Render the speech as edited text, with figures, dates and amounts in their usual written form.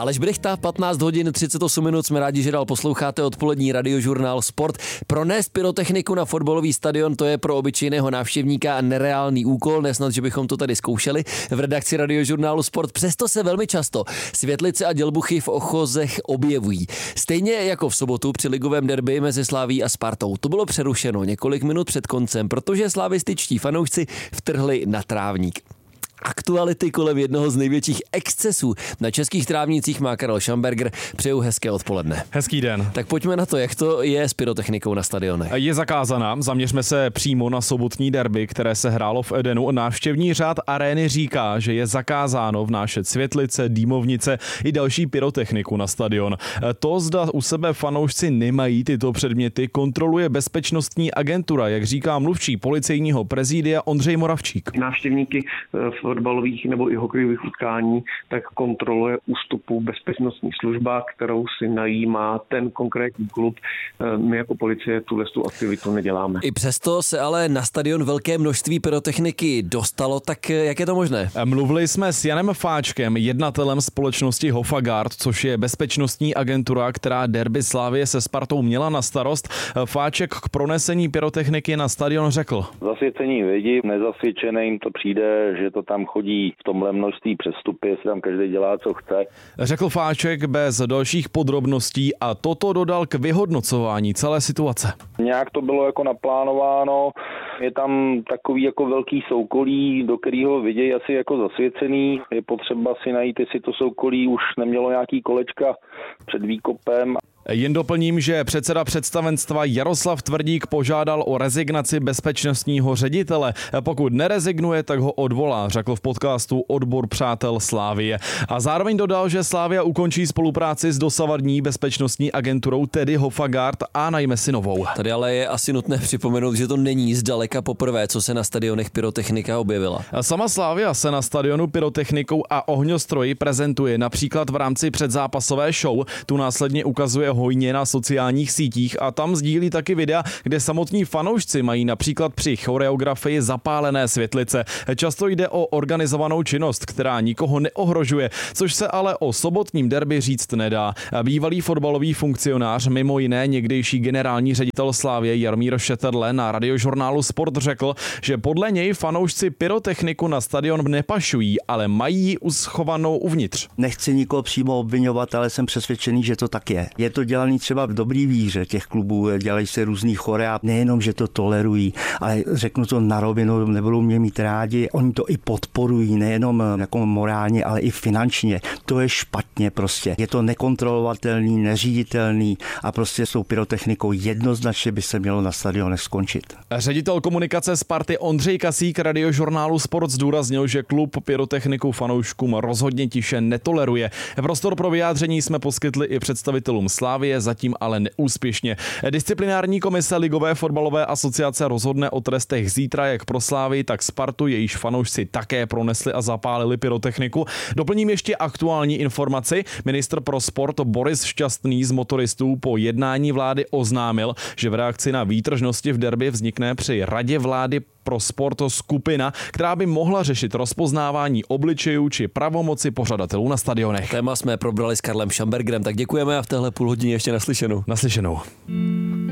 Aleš Brychta, 15 hodin 38 minut, jsme rádi, že dál posloucháte odpolední radiožurnál Sport. Pronést pyrotechniku na fotbalový stadion, to je pro obyčejného návštěvníka nereálný úkol, nesnad, že bychom to tady zkoušeli v redakci radiožurnálu Sport. Přesto se velmi často světlice a dělbuchy v ochozech objevují. Stejně jako v sobotu při ligovém derby mezi Slavií a Spartou. To bylo přerušeno několik minut před koncem, protože slavističtí fanoušci vtrhli na trávník. Aktuality kolem jednoho z největších excesů na českých trávnicích má Karel Schamberger. Přeju hezké odpoledne. Hezký den. Tak pojďme na to, jak to je s pyrotechnikou na stadionech. Je zakázaná, zaměřme se přímo na sobotní derby, které se hrálo v Edenu. Návštěvní řád arény říká, že je zakázáno vnášet světlice, dýmovnice i další pyrotechniku na stadion. To, zda u sebe fanoušci nemají tyto předměty, kontroluje bezpečnostní agentura, jak říká mluvčí policejního prezidia Ondřej Moravčík. Návštěvníky fotbalových nebo i hokejových utkání, tak kontroluje ústupu bezpečnostní služba, kterou si najímá ten konkrétní klub. My jako policie tu aktivitu neděláme. I přesto se ale na stadion velké množství pyrotechniky dostalo, tak jak je to možné? Mluvili jsme s Janem Fáčkem, jednatelem společnosti Hofagard, což je bezpečnostní agentura, která derby Slavie se Spartou měla na starost. Fáček k pronesení pyrotechniky na stadion řekl: Zasvěcení lidi, nezasvědčené jim to přijde, že to tam chodí v tomhle množství přestupy, jestli tam každý dělá, co chce. Řekl Fáček bez dalších podrobností a toto dodal k vyhodnocování celé situace. Nějak to bylo jako naplánováno, je tam takový jako velký soukolí, do kterého vidějí asi jako zasvěcený. Je potřeba si najít, jestli to soukolí už nemělo nějaký kolečka před výkopem. Jen doplním, že předseda představenstva Jaroslav Tvrdík požádal o rezignaci bezpečnostního ředitele. Pokud nerezignuje, tak ho odvolá, řekl v podcastu Odbor přátel Slavie. A zároveň dodal, že Slavia ukončí spolupráci s dosavadní bezpečnostní agenturou, tedy Hofagard, a najme si novou. Tady ale je asi nutné připomenout, že to není zdaleka poprvé, co se na stadionech pyrotechnika objevila. Sama Slavia se na stadionu pyrotechnikou a ohňostroji prezentuje například v rámci předzápasové show. Tu následně ukazuje hojně na sociálních sítích a tam sdílí taky videa, kde samotní fanoušci mají například při choreografii zapálené světlice. Často jde o organizovanou činnost, která nikoho neohrožuje, což se ale o sobotním derby říct nedá. Bývalý fotbalový funkcionář, mimo jiné někdejší generální ředitel Slavie Jaromír Šeterle na radiožurnálu Sport řekl, že podle něj fanoušci pyrotechniku na stadion nepašují, ale mají ji uschovanou uvnitř. Nechci nikoho přímo obviňovat, ale jsem přesvědčený, že to tak je. Je to dělaný třeba v dobrý víře těch klubů, dělají se různý chorea, nejenom, že to tolerují, ale řeknu to na rovinu, nebudou mě mít rádi, oni to i podporují, nejenom jako morálně, ale i finančně. To je špatně prostě. Je to nekontrolovatelný, neříditelný a prostě s tou pyrotechnikou jednoznačně by se mělo na stadionech skončit. Ředitel komunikace Sparty Ondřej Kasík radiožurnálu Sport zdůraznil, že klub pyrotechniku fanouškům rozhodně tiše netoleruje. Prostor pro vyjádření jsme poskytli i představitelům Slavie, zatím ale neúspěšně. Disciplinární komise Ligové fotbalové asociace rozhodne o trestech zítra jak pro Slavii, tak Spartu, jejíž fanoušci také pronesli a zapálili pyrotechniku. Doplním ještě aktuální informaci. Ministr pro sport Boris Šťastný z motoristů po jednání vlády oznámil, že v reakci na výtržnosti v derby vznikne při Radě vlády pro sport skupina, která by mohla řešit rozpoznávání obličejů či pravomoci pořadatelů na stadionech. Téma jsme probrali s Karlem Schambergerem, tak děkujeme a v téhle půl hodině ještě naslyšenou. Naslyšenou.